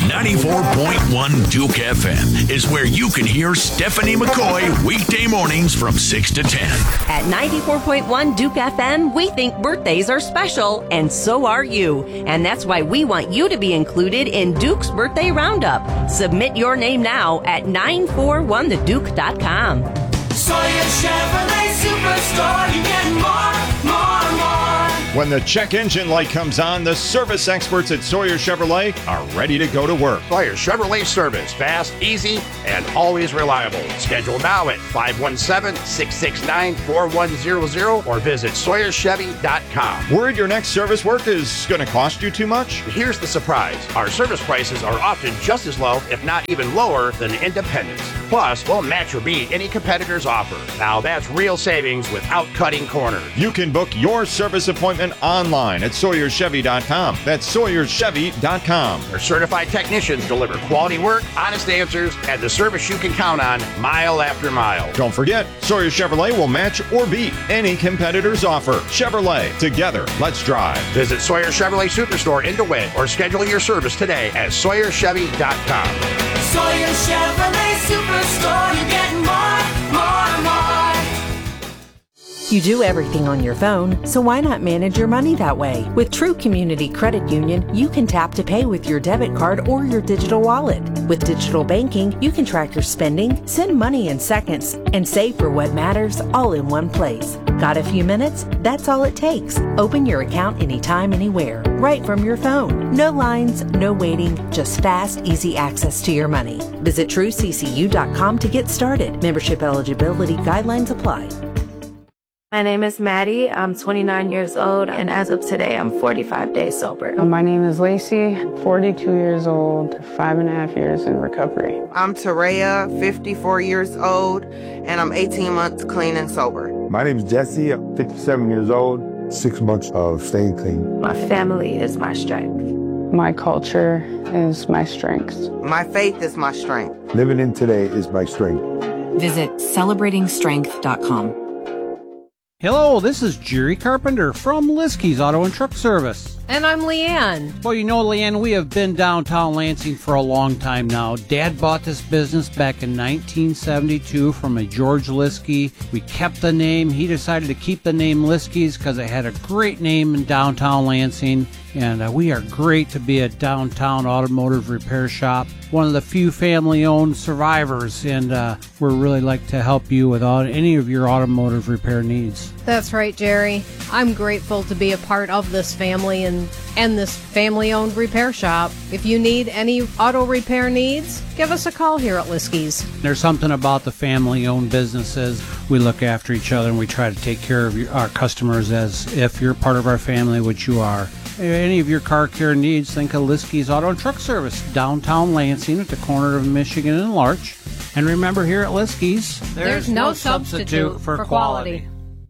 94.1 Duke FM is where you can hear Stephanie McCoy weekday mornings from 6 to 10. At 94.1 Duke FM, we think birthdays are special, and so are you. And that's why we want you to be included in Duke's Birthday Roundup. Submit your name now at 941theduke.com. Sawyer Chevrolet Superstore, you get more. When the check engine light comes on, the service experts at Sawyer Chevrolet are ready to go to work. Sawyer Chevrolet service, fast, easy, and always reliable. Schedule now at 517-669-4100 or visit SawyerChevy.com. Worried your next service work is going to cost you too much? Here's the surprise. Our service prices are often just as low, if not even lower, than independents. Plus, we'll match or beat any competitor's offer. Now that's real savings without cutting corners. You can book your service appointment online at SawyerChevy.com. That's SawyerChevy.com. Our certified technicians deliver quality work, honest answers, and the service you can count on mile after mile. Don't forget, Sawyer Chevrolet will match or beat any competitor's offer. Chevrolet, together, let's drive. Visit Sawyer Chevrolet Superstore in DeWitt or schedule your service today at SawyerChevy.com. Sawyer Chevrolet Superstore, you get more. You do everything on your phone, so why not manage your money that way? With True Community Credit Union, you can tap to pay with your debit card or your digital wallet. With digital banking, you can track your spending, send money in seconds, and save for what matters all in one place. Got a few minutes? That's all it takes. Open your account anytime, anywhere, right from your phone. No lines, no waiting, just fast, easy access to your money. Visit TrueCCU.com to get started. Membership eligibility guidelines apply. My name is Maddie. I'm 29 years old, and as of today, I'm 45 days sober. My name is Lacey, 42 years old, 5.5 years in recovery. I'm Tareya, 54 years old, and I'm 18 months clean and sober. My name is Jesse, I'm 57 years old, 6 months of staying clean. My family is my strength. My culture is my strength. My faith is my strength. Living in today is my strength. Visit celebratingstrength.com. Hello, this is Jerry Carpenter from Liskey's Auto and Truck Service. And I'm Leanne. Well, you know, Leanne, we have been downtown Lansing for a long time now. Dad bought this business back in 1972 from a George Liskey. We kept the name. He decided to keep the name Liskey's because it had a great name in downtown Lansing. And we are great to be a downtown automotive repair shop. One of the few family-owned survivors, and we really like to help you with any of your automotive repair needs. That's right, Jerry. I'm grateful to be a part of this family and this family-owned repair shop. If you need any auto repair needs, give us a call here at Liskey's. There's something about the family-owned businesses. We look after each other, and we try to take care of our customers as if you're part of our family, which you are. Any of your car care needs, think of Liskey's Auto and Truck Service, downtown Lansing at the corner of Michigan and Larch. And remember, here at Liskey's, there's no substitute for quality.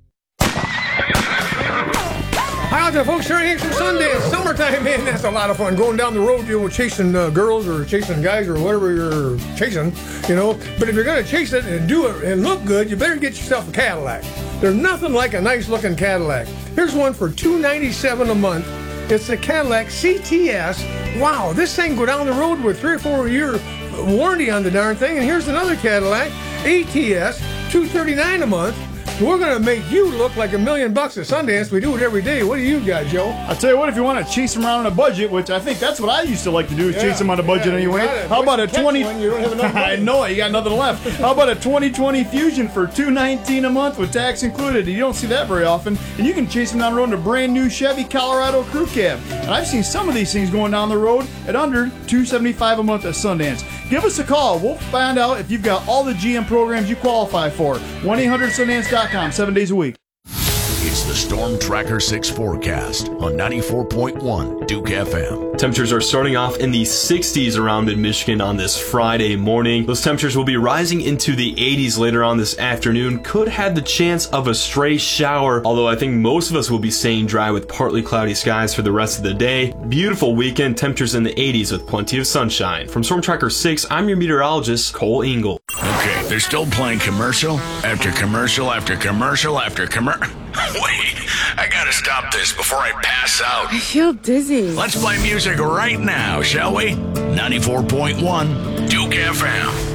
Hi out there, folks. Sharon Hicks from Sundance. Summertime, man, that's a lot of fun. Going down the road, chasing girls or chasing guys or whatever you're chasing, But if you're going to chase it and do it and look good, you better get yourself a Cadillac. There's nothing like a nice-looking Cadillac. Here's one for $297 a month. It's the Cadillac CTS. Wow, this thing go down the road with 3 or 4 year warranty on the darn thing. And here's another Cadillac ATS, $239 a month. We're going to make you look like $1 million at Sundance. We do it every day. What do you got, Joe? I'll tell you what, if you want to chase them around on a budget, which I think that's what I used to like to do, is chase them on a budget anyway. How about a 20... You don't have enough money. I know it. You got nothing left. How about a 2020 Fusion for $219 a month with tax included? You don't see that very often. And you can chase them down the road in a brand new Chevy Colorado Crew Cab. And I've seen some of these things going down the road at under $275 a month at Sundance. Give us a call. We'll find out if you've got all the GM programs you qualify for. 1-800-Sundance.com, 7 days a week. It's the Storm Tracker 6 forecast on 94.1 Duke FM. Temperatures are starting off in the 60s around mid-Michigan on this Friday morning. Those temperatures will be rising into the 80s later on this afternoon. Could have the chance of a stray shower, although I think most of us will be staying dry with partly cloudy skies for the rest of the day. Beautiful weekend, temperatures in the 80s with plenty of sunshine. From Storm Tracker 6, I'm your meteorologist, Cole Engel. Okay, they're still playing commercial after commercial after commercial after commercial. Wait, I gotta stop this before I pass out. I feel dizzy. Let's play music right now, shall we? 94.1 Duke FM.